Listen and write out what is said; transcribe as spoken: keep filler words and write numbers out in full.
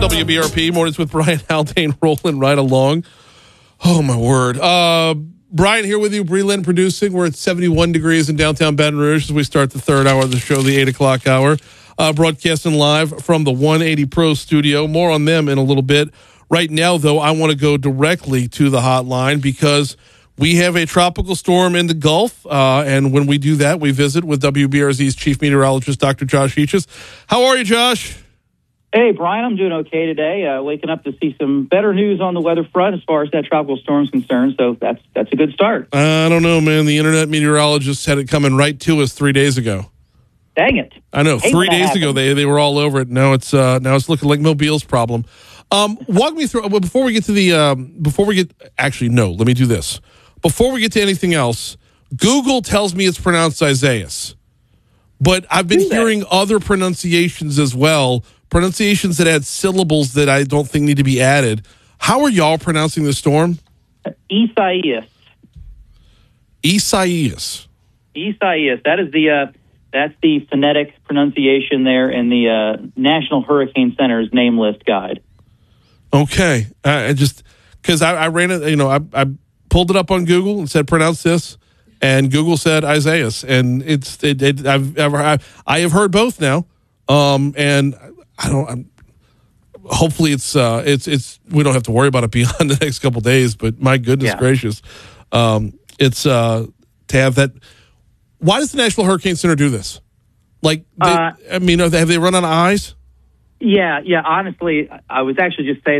W B R P, mornings with Brian Haldane rolling right along. Oh, my word. Uh, Brian here with you, Breland producing. We're at seventy-one degrees in downtown Baton Rouge as we start the third hour of the show, the eight o'clock hour. Uh, broadcasting live from the one eighty Pro studio. More on them in a little bit. Right now, though, I want to go directly to the hotline because we have a tropical storm in the Gulf. Uh, and when we do that, we visit with W B R Z's chief meteorologist, Doctor Josh Heches. How are you, Josh? Hey, Brian, I'm doing okay today. Uh, waking up to see some better news on the weather front as far as that tropical storm is concerned. So that's that's a good start. I don't know, man. The internet meteorologists had it coming right to us three days ago. Dang it! I know. Hate three days happens. ago, they they were all over it. Now it's uh, now it's looking like Mobile's problem. Um, walk me through. Well, before we get to the um, before we get actually no, let me do this. Before we get to anything else, Google tells me it's pronounced Isaias, but I've been hearing other pronunciations as well. Pronunciations that add syllables that I don't think need to be added. How are y'all pronouncing the storm? Isaias. Isaias. Isaias. That is the uh, that's the phonetic pronunciation there in the uh, National Hurricane Center's name list guide. Okay, I I just because I, I ran it, you know, I, I pulled it up on Google and said pronounce this, and Google said Isaias, and it's it, it, I've ever I, I have heard both now, um, and I don't. I'm, hopefully, it's uh, it's it's we don't have to worry about it beyond the next couple of days. But my goodness yeah. gracious, um, it's uh, to have that. Why does the National Hurricane Center do this? Like, they, uh, I mean, are they, have they run out of eyes? Yeah, yeah. Honestly, I was actually just saying.